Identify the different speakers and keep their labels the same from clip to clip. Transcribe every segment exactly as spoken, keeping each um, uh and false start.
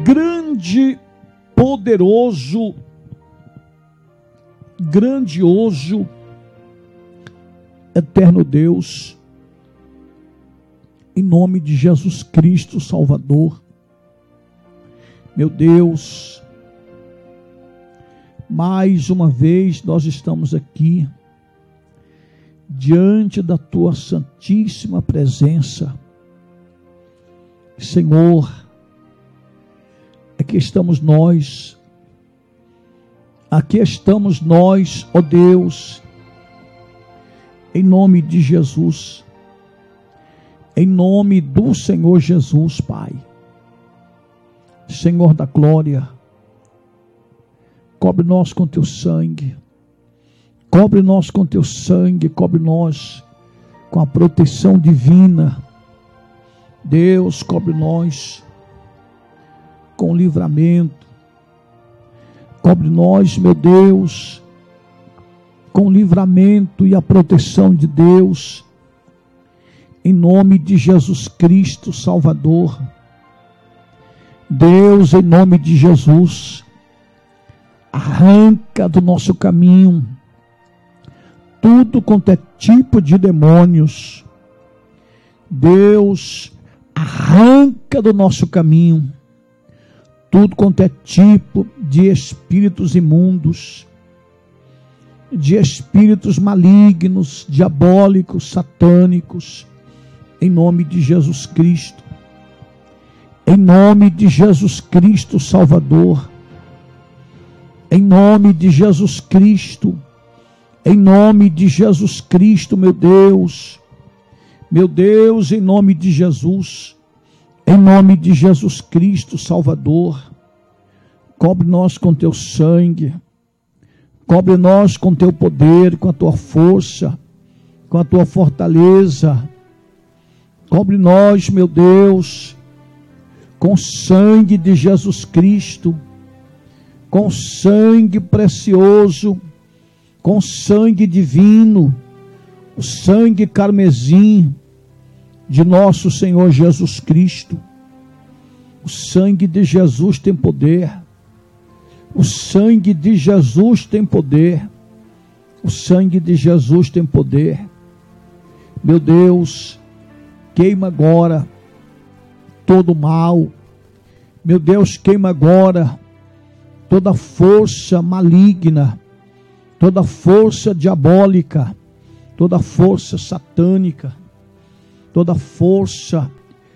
Speaker 1: grande, poderoso, grandioso, eterno Deus, em nome de Jesus Cristo, Salvador. Meu Deus, mais uma vez nós estamos aqui, diante da Tua santíssima presença. Senhor, aqui estamos nós, aqui estamos nós, ó Deus, em nome de Jesus, em nome do Senhor Jesus, Pai. Senhor da glória, cobre nós com Teu sangue, cobre nós com Teu sangue, cobre nós com a proteção divina. Deus, cobre nós com livramento, cobre nós, meu Deus, com livramento e a proteção de Deus, em nome de Jesus Cristo, Salvador. Deus, em nome de Jesus, arranca do nosso caminho tudo quanto é tipo de demônios. Deus, arranca do nosso caminho tudo quanto é tipo de espíritos imundos, de espíritos malignos, diabólicos, satânicos, em nome de Jesus Cristo, em nome de Jesus Cristo, Salvador, em nome de Jesus Cristo, em nome de Jesus Cristo, meu Deus, meu Deus, em nome de Jesus, em nome de Jesus Cristo, Salvador, cobre nós com Teu sangue, cobre nós com Teu poder, com a Tua força, com a Tua fortaleza, cobre nós, meu Deus, com o sangue de Jesus Cristo, com o sangue precioso, com o sangue divino, o sangue carmesim de nosso Senhor Jesus Cristo. O sangue de Jesus tem poder, o sangue de Jesus tem poder, o sangue de Jesus tem poder. Meu Deus, queima agora todo o mal, meu Deus, queima agora toda força maligna, toda força diabólica, toda força satânica, toda força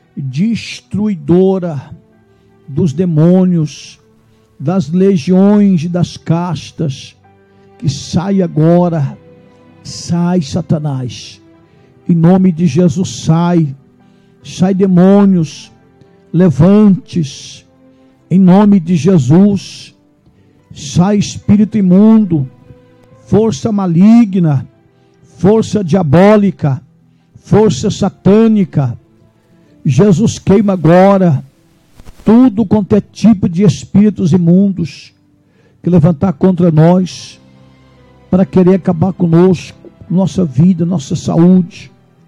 Speaker 1: destruidora dos demônios, das legiões, das castas, que sai agora, sai Satanás, em nome de Jesus, sai, sai demônios, levantes, em nome de Jesus, sai espírito imundo, força maligna, força diabólica, força satânica. Jesus, queima agora tudo quanto é tipo de espíritos imundos que levantar contra nós para querer acabar conosco, nossa vida, nossa saúde.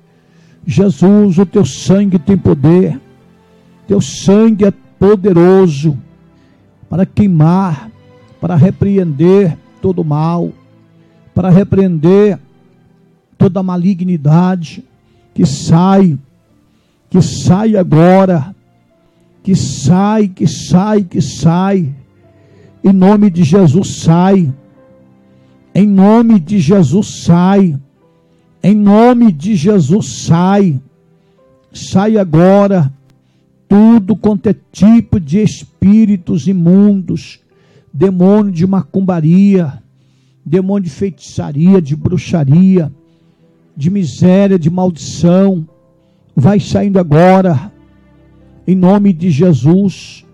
Speaker 1: Jesus, o Teu sangue tem poder, Teu sangue é poderoso para queimar, para repreender todo o mal, para repreender toda a malignidade. Que sai, que sai agora, que sai, que sai, que sai, em nome de Jesus, sai, em nome de Jesus, sai, em nome de Jesus, sai, sai agora, tudo quanto é tipo de espíritos imundos, demônio de macumbaria, demônio de feitiçaria, de bruxaria, de miséria, de maldição, vai saindo agora, em nome de Jesus,